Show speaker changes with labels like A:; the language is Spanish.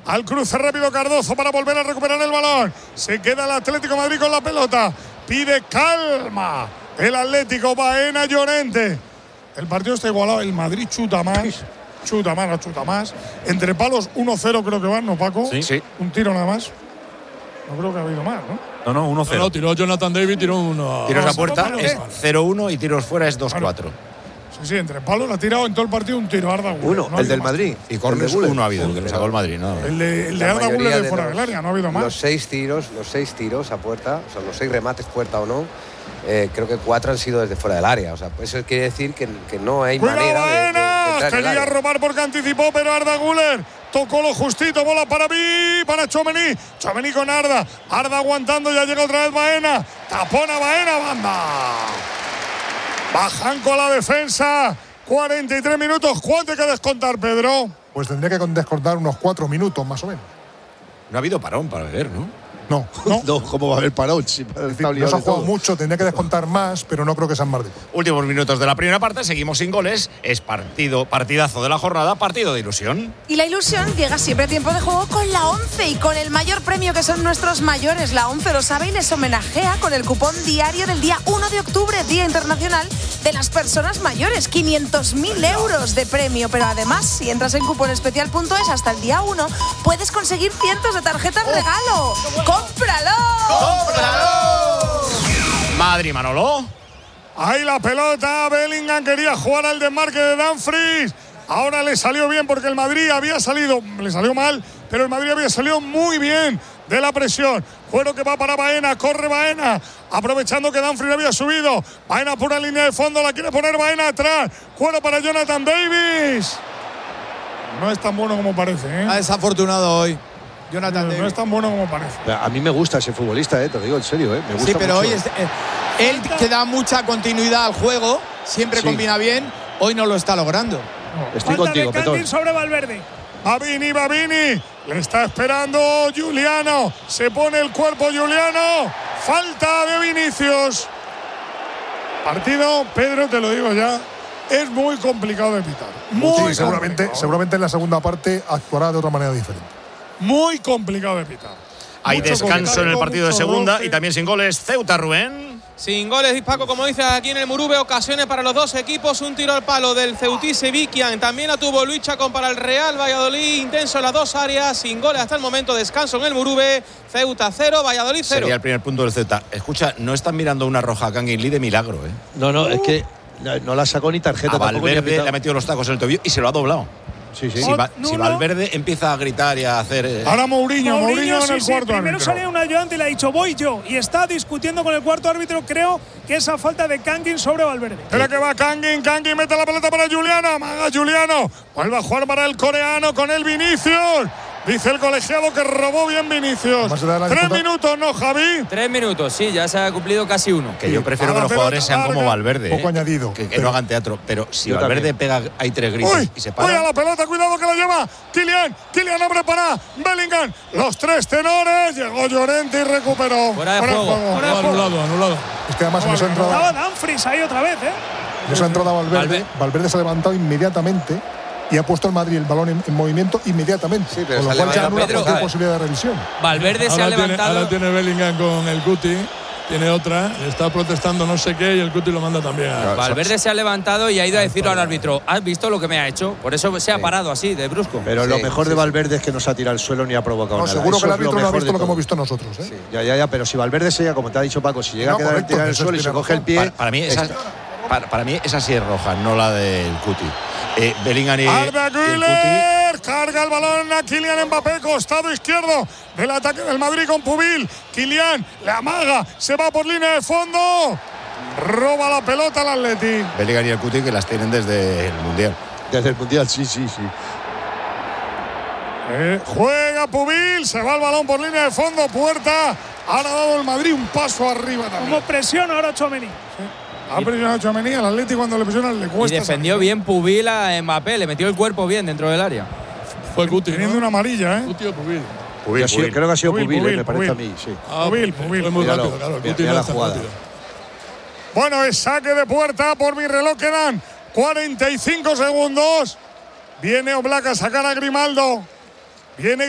A: Al cruce rápido Cardozo para volver a recuperar el balón. Se queda el Atlético de Madrid con la pelota. Pide calma el Atlético. Baena, Llorente. El partido está igualado. El Madrid chuta más. Chuta más. Entre palos 1-0 creo que van, ¿no, Paco?
B: Sí.
A: Un tiro nada más. No creo que ha habido más, ¿no?
B: No, 1-0.
C: No, tiró Jonathan David, tiró uno.
B: Tiros a puerta es 0-1 y tiros fuera es 2-4.
A: Sí, entre palos le ha tirado en todo el partido un tiro Arda Güler.
D: Uno, el del Madrid.
B: Y córners uno ha habido, que lo sacó el Madrid, ¿no?
A: El de Arda Güler de fuera del área, no ha habido más.
D: Los seis tiros a puerta, o sea, los 6 remates puerta o no, creo que 4 han sido desde fuera del área. O sea, eso quiere decir que no hay manera de entrar en el
A: quería
D: área.
A: robar porque anticipó, pero Arda Güler tocó lo justito, bola para Tchouaméni. Tchouaméni con Arda. Arda aguantando, ya llega otra vez Baena. Tapona Baena, banda. Bajan con la defensa. 43 minutos. ¿Cuánto hay que descontar, Pedro?
E: Pues tendría que descontar unos 4 minutos más o menos.
B: No ha habido parón para beber, ¿no?
E: No.
F: No, ¿cómo va a haber parón? Si
E: No se ha jugado mucho, tendría que descontar más, pero no creo que sean más de.
B: Últimos minutos de la primera parte, seguimos sin goles. Es partidazo de la jornada, partido de ilusión.
G: Y la ilusión llega siempre a tiempo de juego con la ONCE y con el mayor premio que son nuestros mayores. La ONCE lo sabe y les homenajea con el cupón diario del día 1 de octubre, Día Internacional de las Personas Mayores. 500.000 euros de premio, pero además, si entras en cuponespecial.es hasta el día 1, puedes conseguir cientos de tarjetas regalo. ¡Cómpralo!
B: Madrid, Manolo.
A: Ahí la pelota. Bellingham quería jugar al desmarque de Dumfries. Ahora le salió bien porque el Madrid había salido, le salió mal, pero el Madrid había salido muy bien de la presión. Juego que va para Baena, corre Baena, aprovechando que Dumfries había subido. Baena pura línea de fondo, la quiere poner Baena atrás. Juego para Jonathan Davis. No es tan bueno como parece, ¿eh?
H: Ha desafortunado hoy Jonathan Davis.
A: No es tan bueno como parece.
F: A mí me gusta ese futbolista, te lo digo en serio, me gusta.
H: Sí, pero
F: mucho.
H: hoy él que da mucha continuidad al juego, siempre combina bien, hoy no lo está logrando.
F: Estoy contigo, Petón.
I: Sobre Valverde.
A: Babini, le está esperando Giuliano, se pone el cuerpo Giuliano, falta de Vinicius. Partido, Pedro, te lo digo ya, es muy complicado de pitar.
E: Sí, seguramente en la segunda parte actuará de otra manera diferente.
A: Muy complicado de pitar.
B: Hay
A: Mucho
B: descanso en el partido de
A: mucho
B: segunda
A: roce.
B: y también sin goles. Ceuta, Rubén.
J: Sin goles, Paco, como dice aquí en el Murube, ocasiones para los dos equipos, un tiro al palo del Ceutí Seviquian, también la tuvo Luis Chacón para el Real Valladolid, intenso en las dos áreas, sin goles hasta el momento, descanso en el Murube, Ceuta 0, Valladolid 0.
B: Sería el primer punto del Ceuta. Escucha, no están mirando una roja a Kangin Lee de milagro, ¿eh?
F: No, es que no la sacó ni tarjeta.
B: A Valverde le ha metido los tacos en el tobillo y se lo ha doblado.
F: Sí.
B: Si Valverde empieza a gritar y a hacer…
A: Ahora Mourinho en el cuarto
I: Primero
A: árbitro.
I: sale un ayudante y le ha dicho voy yo. Y está discutiendo con el cuarto árbitro, creo que esa falta de Kangin sobre Valverde.
A: Espera que va Kangin mete la pelota para Giuliano, amaga Giuliano. Vuelve a jugar para el coreano con el Vinicius. Dice el colegiado que robó bien Vinicius. 3 minutos, ¿no, Javi?
K: 3 minutos, sí, ya se ha cumplido casi uno.
B: Que yo prefiero que los jugadores sean como Valverde.
E: Poco añadido.
B: Que no hagan teatro. Pero si Valverde pega, hay 3 gritos y se
A: Uy,
B: para.
A: a la pelota, cuidado que la lleva Kylian abre para Bellingham. Los 3 tenores. Llegó Llorente y recuperó.
K: Fuera de juego.
C: Anulado.
E: Es que además nos ha entrado.
I: Estaba Dumfries ahí otra vez, ¿eh?
E: Nos ha entrado Valverde. Valverde se ha levantado inmediatamente y ha puesto el Madrid el balón en movimiento inmediatamente.
D: Sí, pero
E: con lo
D: se
E: cual
D: ha
E: ya anula
K: Pedro,
E: cualquier posibilidad de revisión.
K: Valverde se ha levantado.
C: Ahora tiene Bellingham con el Cuti. Tiene otra, está protestando no sé qué y el Cuti lo manda también.
K: Valverde se ha levantado y ha ido a decirlo al árbitro. ¿Has visto lo que me ha hecho? Por eso se ha parado así, de brusco.
F: Pero lo mejor de Valverde es que no se ha tirado al suelo ni ha provocado nada.
E: Seguro
F: Eso
E: que el
F: es
E: árbitro no ha
F: mejor
E: visto
F: de
E: lo que
F: todo.
E: hemos visto nosotros. ¿eh?
F: Sí, ya, pero si Valverde se llega, como te ha dicho Paco, si llega a quedar
E: correcto,
F: tirado en el
E: eso
F: suelo y
E: es
F: se coge el pie…
B: Para mí esa sí es roja, no la del Cuti. Bellingham y
A: Arda
B: el Cuti.
A: Güler carga el balón a Kylian Mbappé, costado izquierdo del ataque del Madrid con Pubil. Kylian le amaga, se va por línea de fondo, roba la pelota al Atleti.
B: Bellingham y el Cuti que las tienen desde el Mundial.
F: Desde el Mundial, sí.
A: Juega Pubil, se va el balón por línea de fondo, puerta. Ahora ha dado el Madrid un paso arriba también.
I: Como presiona ahora Tchouaméni.
A: Ha presionado a Tchouaméni, al Atleti cuando le presionan le cuesta.
K: Y defendió bien Pubil a Mbappé, le metió el cuerpo bien dentro del área.
C: Fue Cuti,
A: teniendo una amarilla, ¿eh?
C: Cuti o Pubil.
F: Creo que ha sido Pubil, me parece
A: Pubil.
F: a mí, sí.
A: Pubil.
C: Fue muy rápido, claro. El Cuti
F: mira
C: no
F: la
C: es tan
F: jugada.
C: rápido.
A: Bueno, es saque de puerta, por mi reloj quedan 45 segundos. Viene Oblak a sacar a Grimaldo. Viene